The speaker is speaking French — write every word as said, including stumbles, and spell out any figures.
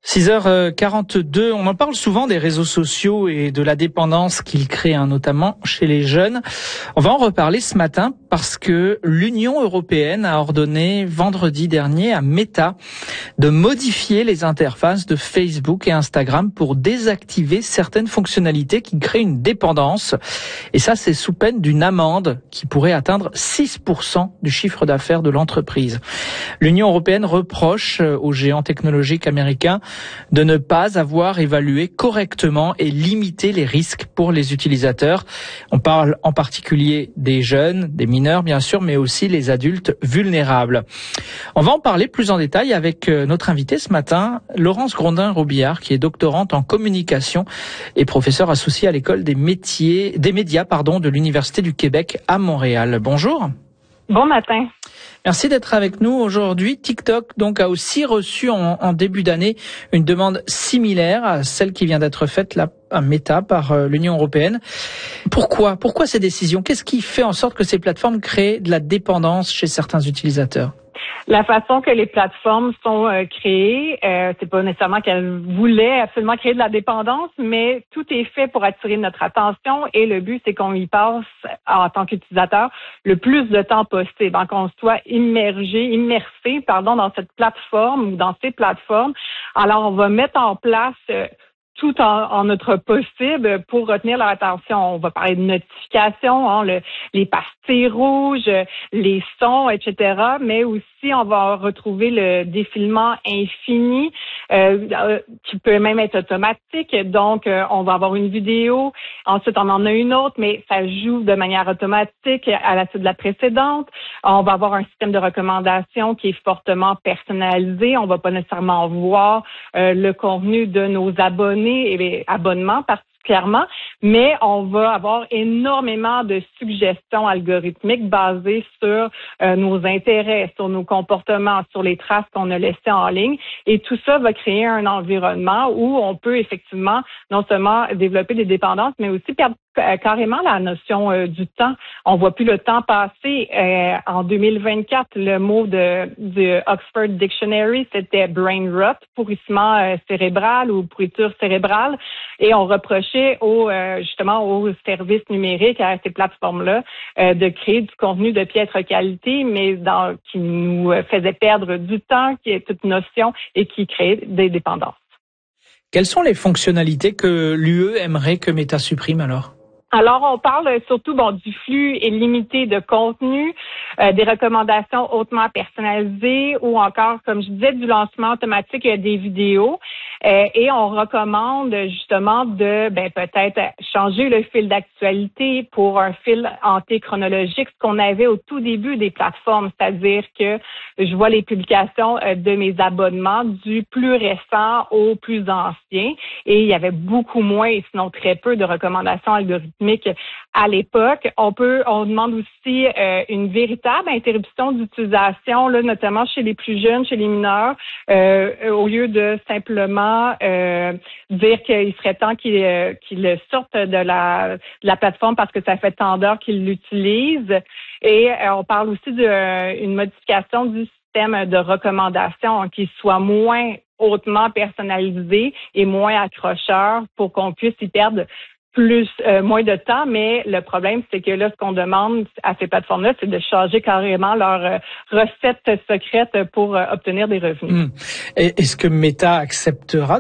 six heures quarante-deux, on en parle souvent des réseaux sociaux et de la dépendance qu'ils créent, hein, notamment chez les jeunes. On va en reparler ce matin parce que l'Union européenne a ordonné vendredi dernier à Meta de modifier les interfaces de Facebook et Instagram pour désactiver certaines fonctionnalités qui créent une dépendance. Et ça, c'est sous peine d'une amende qui pourrait atteindre six pour cent du chiffre d'affaires de l'entreprise. L'Union européenne reproche aux géants technologiques américains de ne pas avoir évalué correctement et limité les risques pour les utilisateurs. On parle en particulier des jeunes, des mineurs bien sûr, mais aussi les adultes vulnérables. On va en parler plus en détail avec notre invitée ce matin, Laurence Grondin-Robillard, qui est doctorante en communication et professeure associée à l'école des métiers, des médias, pardon, de l'Université du Québec à Montréal. Bonjour. Bon matin. Merci d'être avec nous aujourd'hui. TikTok donc a aussi reçu en, en début d'année une demande similaire à celle qui vient d'être faite là à Meta par euh, l'Union européenne. Pourquoi Pourquoi ces décisions? Qu'est-ce qui fait en sorte que ces plateformes créent de la dépendance chez certains utilisateurs? La façon que les plateformes sont euh, créées, euh, c'est pas nécessairement qu'elles voulaient absolument créer de la dépendance, mais tout est fait pour attirer notre attention et le but, c'est qu'on y passe en tant qu'utilisateur le plus de temps possible, donc qu'on soit immergé, immersé, pardon, dans cette plateforme ou dans ces plateformes. Alors, on va mettre en place euh, tout en, en notre possible pour retenir leur attention. On va parler de notifications, hein, le, les pastilles rouges, les sons, et cetera. Mais aussi, on va retrouver le défilement infini euh, euh, qui peut même être automatique. Donc, euh, on va avoir une vidéo, ensuite on en a une autre, mais ça joue de manière automatique à la suite de la précédente. On va avoir un système de recommandation qui est fortement personnalisé. On va pas nécessairement voir euh, le contenu de nos abonnés et les abonnements particulièrement, mais on va avoir énormément de suggestions algorithmiques basées sur euh, nos intérêts, sur nos comportements, sur les traces qu'on a laissées en ligne. Et tout ça va créer un environnement où on peut effectivement non seulement développer des dépendances, mais aussi perdre carrément la notion euh, du temps. On voit plus le temps passer. Euh, en deux mille vingt-quatre, le mot de, de Oxford Dictionary, c'était brain rot, pourrissement euh, cérébral ou pourriture cérébrale. Et on reprochait au, euh, justement aux services numériques, à ces plateformes-là, euh, de créer du contenu de piètre qualité, mais dans, qui nous faisait perdre du temps, qui est toute notion et qui crée des dépendances. Quelles sont les fonctionnalités que l'U E aimerait que Meta supprime alors? Alors, on parle surtout bon du flux illimité de contenu, euh, des recommandations hautement personnalisées ou encore, comme je disais, du lancement automatique des vidéos. Euh, et on recommande justement de ben peut-être changer le fil d'actualité pour un fil antéchronologique, ce qu'on avait au tout début des plateformes, c'est-à-dire que je vois les publications de mes abonnements du plus récent au plus ancien et il y avait beaucoup moins, sinon très peu, de recommandations algorithmiques à l'époque. On peut, on demande aussi euh, une véritable interruption d'utilisation, là, notamment chez les plus jeunes, chez les mineurs, euh, au lieu de simplement euh, dire qu'il serait temps qu'ils euh, qu'ils sortent de la, de la plateforme parce que ça fait tant d'heures qu'ils l'utilisent. Et euh, on parle aussi d'une euh, modification du système de recommandation hein, qui soit moins hautement personnalisé et moins accrocheur pour qu'on puisse y perdre plus euh, moins de temps, mais le problème, c'est que là, ce qu'on demande à ces plateformes-là, c'est de changer carrément leur euh, recette secrète pour euh, obtenir des revenus. Mmh. Est-ce que Meta acceptera